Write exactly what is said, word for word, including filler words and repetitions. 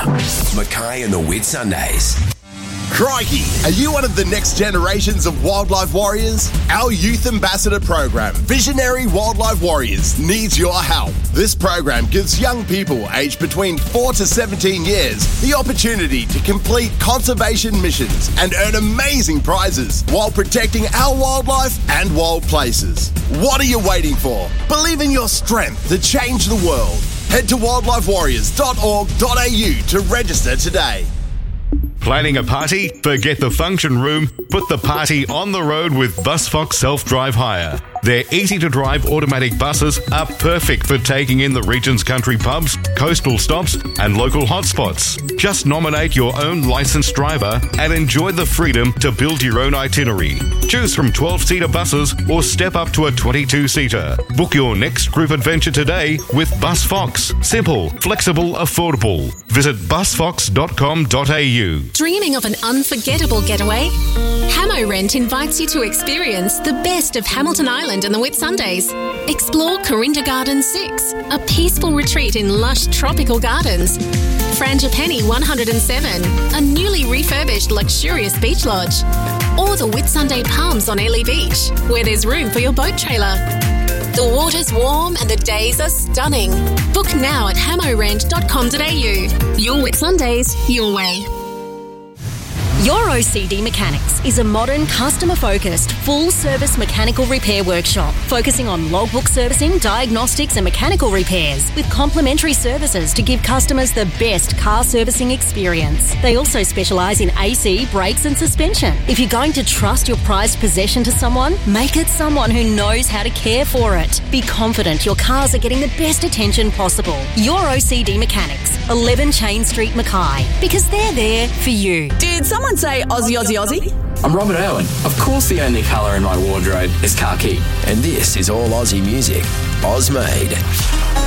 Mackay and the Whitsundays. Crikey! Are you one of the next generations of wildlife warriors? Our youth ambassador program, Visionary Wildlife Warriors, needs your help. This program gives young people aged between four to seventeen years the opportunity to complete conservation missions and earn amazing prizes while protecting our wildlife and wild places. What are you waiting for? Believe in your strength to change the world. Head to wildlife warriors dot org dot a u to register today. Planning a party? Forget the function room. Put the party on the road with BusFox Self-Drive Hire. Their easy-to-drive automatic buses are perfect for taking in the region's country pubs, coastal stops and local hotspots. Just nominate your own licensed driver and enjoy the freedom to build your own itinerary. Choose from twelve-seater buses or step up to a twenty-two-seater. Book your next group adventure today with BusFox. Simple, flexible, affordable. Visit bus fox dot com dot a u. Dreaming of an unforgettable getaway? Hamo Rent invites you to experience the best of Hamilton Island and the Whitsundays. Explore Corinda Gardens six, a peaceful retreat in lush tropical gardens. Frangipani one oh seven, a newly refurbished luxurious beach lodge. Or the Whitsunday Palms on Airlie Beach, where there's room for your boat trailer. The water's warm and the days are stunning. Book now at hamo rent dot com dot a u. Your Whitsundays, your way. Your O C D Mechanics is a modern, customer-focused, full-service mechanical repair workshop focusing on logbook servicing, diagnostics and mechanical repairs with complimentary services to give customers the best car servicing experience. They also specialise in A C, brakes and suspension. If you're going to trust your prized possession to someone, make it someone who knows how to care for it. Be confident your cars are getting the best attention possible. Your O C D Mechanics, eleven Chain Street, Mackay, because they're there for you. Did someone say Aussie, Aussie, Aussie? I'm Robert Irwin. Of course the only colour in my wardrobe is khaki. And this is all Aussie music. Oz made.